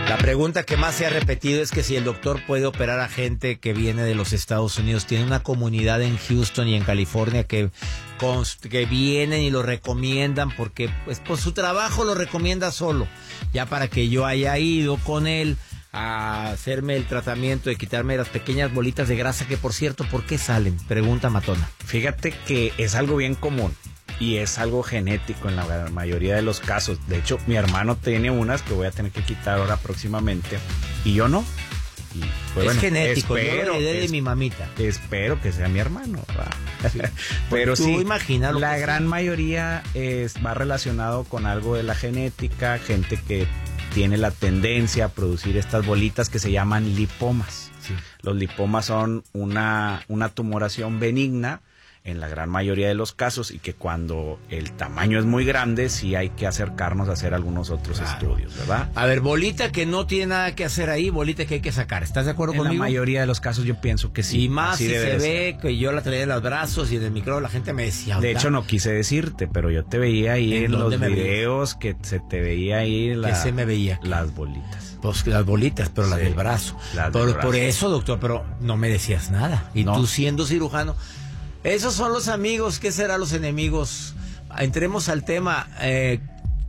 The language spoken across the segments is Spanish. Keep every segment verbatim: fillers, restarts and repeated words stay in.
La pregunta que más se ha repetido es que si el doctor puede operar a gente que viene de los Estados Unidos. Tiene una comunidad en Houston y en California que, que vienen y lo recomiendan porque pues por su trabajo lo recomienda solo. Ya para que yo haya ido con él a hacerme el tratamiento de quitarme las pequeñas bolitas de grasa que, por cierto, ¿por qué salen? Pregunta matona. Fíjate que es algo bien común. Y es algo genético en la mayoría de los casos. De hecho, mi hermano tiene unas que voy a tener que quitar ahora próximamente. Y yo no. Y, pues, es bueno, genético, espero, yo lo heredé de es, mi mamita. Espero que sea mi hermano. Sí. Pero tú sí, imagínalo, la pues, gran sí. mayoría es, va relacionado con algo de la genética. Gente que tiene la tendencia a producir estas bolitas que se llaman lipomas. Sí. Los lipomas son una, una tumoración benigna en la gran mayoría de los casos, y que cuando el tamaño es muy grande sí hay que acercarnos a hacer algunos otros claro. estudios, ¿verdad? A ver, bolita que no tiene nada que hacer ahí, bolita que hay que sacar. ¿Estás de acuerdo en conmigo? En la mayoría de los casos yo pienso que sí. Y más así si debe se de ve ser. que yo la traía en los brazos y en el micrófono la gente me decía... De hecho no quise decirte, pero yo te veía ahí ¿En en, dónde los me videos que se te veía ahí la, ¿Qué se me veía? las bolitas. Pues las bolitas, pero Sí, las del brazo. las por, del brazo. por eso, doctor, pero no me decías nada. Y No. tú siendo cirujano... Esos son los amigos, ¿qué serán los enemigos? Entremos al tema. Eh,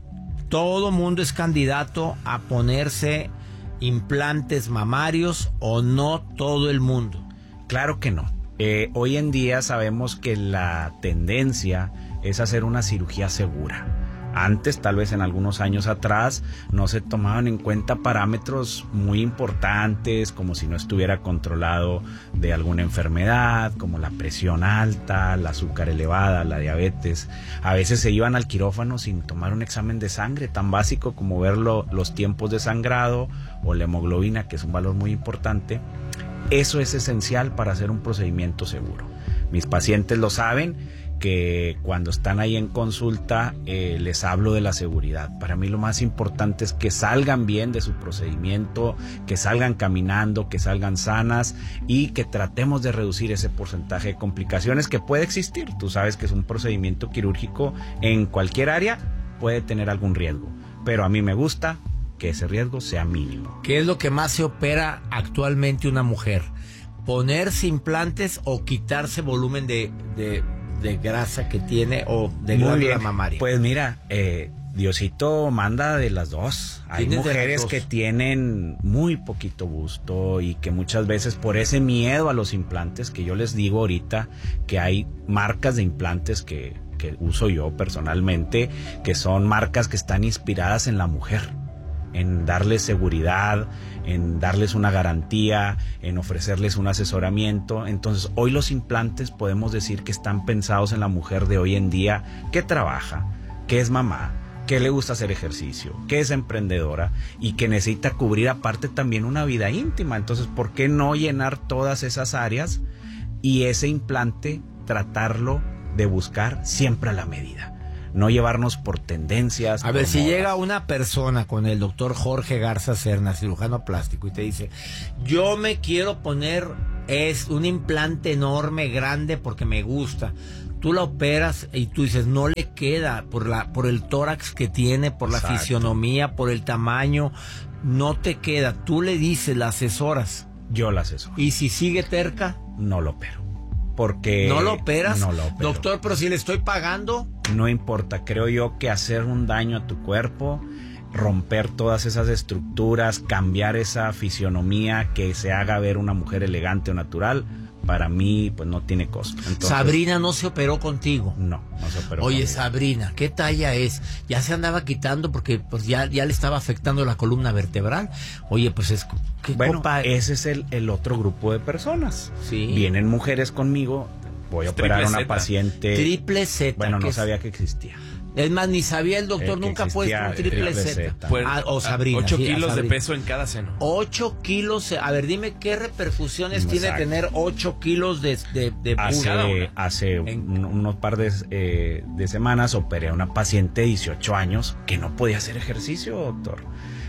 todo mundo es candidato a ponerse implantes mamarios, o no todo el mundo. Claro que no. Eh, hoy en día sabemos que la tendencia es hacer una cirugía segura. Antes, tal vez en algunos años atrás, no se tomaban en cuenta parámetros muy importantes, como si no estuviera controlado de alguna enfermedad, como la presión alta, el azúcar elevada, la diabetes. A veces se iban al quirófano sin tomar un examen de sangre, tan básico como ver lo, los tiempos de sangrado o la hemoglobina, que es un valor muy importante. Eso es esencial para hacer un procedimiento seguro. Mis pacientes lo saben, que cuando están ahí en consulta eh, les hablo de la seguridad. Para mí lo más importante es que salgan bien de su procedimiento, que salgan caminando, que salgan sanas, y que tratemos de reducir ese porcentaje de complicaciones que puede existir. Tú sabes que es un procedimiento quirúrgico, en cualquier área puede tener algún riesgo, pero a mí me gusta que ese riesgo sea mínimo. ¿Qué es lo que más se opera actualmente una mujer? ¿Ponerse implantes o quitarse volumen de... de de grasa que tiene o de glándula mamaria? Pues mira, eh, Diosito manda de las dos. Hay mujeres que tienen muy poquito busto y que muchas veces por ese miedo a los implantes, que yo les digo ahorita que hay marcas de implantes que, que uso yo personalmente, que son marcas que están inspiradas en la mujer, en darles seguridad, en darles una garantía, en ofrecerles un asesoramiento. Entonces hoy los implantes podemos decir que están pensados en la mujer de hoy en día, que trabaja, que es mamá, que le gusta hacer ejercicio, que es emprendedora y que necesita cubrir aparte también una vida íntima. Entonces, ¿por qué no llenar todas esas áreas y ese implante tratarlo de buscar siempre a la medida? No llevarnos por tendencias. A ver, si llega una persona con el doctor Jorge Garza Serna, cirujano plástico, y te dice, yo me quiero poner es un implante enorme, grande, porque me gusta. Tú la operas y tú dices, no le queda por la por el tórax que tiene, por la Exacto. fisionomía, por el tamaño, no te queda. Tú le dices, la asesoras. Yo la asesoro. Y si sigue terca, no lo opero. Porque ¿no lo operas? No lo opero. Doctor, pero si le estoy pagando. No importa, creo yo que hacer un daño a tu cuerpo, romper todas esas estructuras, cambiar esa fisionomía, que se haga ver una mujer elegante o natural, para mí pues no tiene costo. Entonces, Sabrina no se operó contigo. No, no se operó. Oye, conmigo. Sabrina, ¿qué talla es? Ya se andaba quitando porque pues ya, ya le estaba afectando la columna vertebral. Oye, pues es... ¿qué Bueno, copa? ese es el, el otro grupo de personas. Sí. Vienen mujeres conmigo, voy a Es operar a una triple Z. paciente... Triple Z. Bueno, no es? sabía que existía. Es más, ni sabía el doctor, Eh, que nunca ha puesto existía un triple, triple Z. Z. Pues, Ah, o Sabrina. ocho sí, a kilos de Sabrina. peso en cada seno. ocho kilos. A ver, dime, ¿qué repercusiones Exacto. tiene tener ocho kilos de, de, de pulgada? Hace, hace En- un, unos par de, eh, de semanas operé a una paciente de dieciocho años que no podía hacer ejercicio, doctor.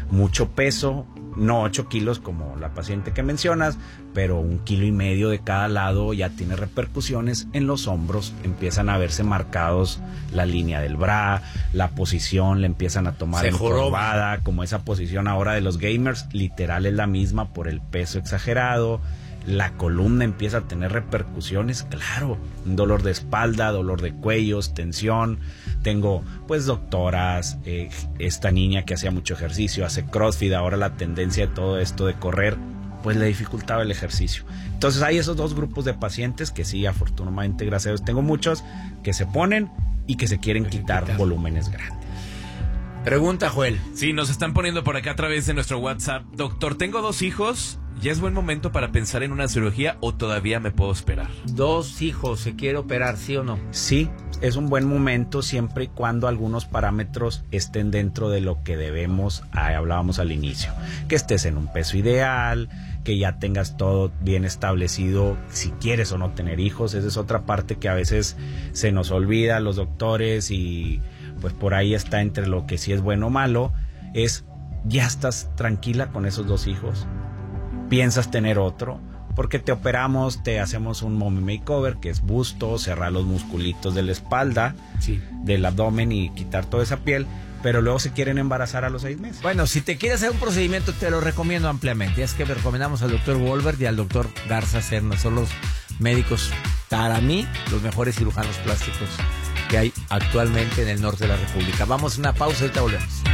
mucho peso, no ocho kilos como la paciente que mencionas, pero un kilo y medio de cada lado ya tiene repercusiones en los hombros, empiezan a verse marcados la línea del bra, la posición le empiezan a tomar encorvada, como esa posición ahora de los gamers, literal es la misma por el peso exagerado. La columna empieza a tener repercusiones, claro, dolor de espalda, dolor de cuellos, tensión. Tengo pues doctoras, eh, esta niña que hacía mucho ejercicio, hace CrossFit, ahora la tendencia de todo esto de correr, pues le dificultaba el ejercicio. Entonces hay esos dos grupos de pacientes que sí, afortunadamente, gracias a Dios, tengo muchos que se ponen y que se quieren quitar, quitar volúmenes grandes. Pregunta, Joel. Sí, nos están poniendo por acá a través de nuestro WhatsApp. Doctor, tengo dos hijos. ¿Ya es buen momento para pensar en una cirugía o todavía me puedo esperar? Dos hijos, ¿se quiere operar, sí o no? Sí, es un buen momento siempre y cuando algunos parámetros estén dentro de lo que debemos, ah, hablábamos al inicio. Que estés en un peso ideal, que ya tengas todo bien establecido, si quieres o no tener hijos. Esa es otra parte que a veces se nos olvida a los doctores y pues por ahí está entre lo que sí es bueno o malo. Es, ya estás tranquila con esos dos hijos. Piensas tener otro, porque te operamos, te hacemos un mommy makeover, que es busto, cerrar los musculitos de la espalda, sí, del abdomen y quitar toda esa piel, pero luego se quieren embarazar a los seis meses. Bueno, si te quieres hacer un procedimiento, te lo recomiendo ampliamente. Es que le recomendamos al doctor Wolbert y al doctor Garza Serna. Son los médicos, para mí, los mejores cirujanos plásticos que hay actualmente en el norte de la República. Vamos a una pausa y ahorita volvemos.